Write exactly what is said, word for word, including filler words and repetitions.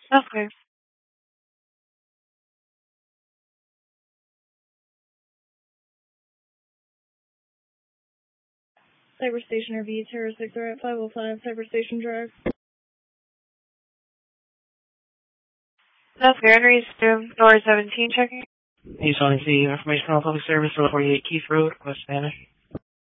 Okay. Cyberstation R V, Terror six, they're at five oh five, Cyberstation Drive. That's Henry's to door seventeen checking. He's on the information on public service, forty-eight Keith Road, West Spanish.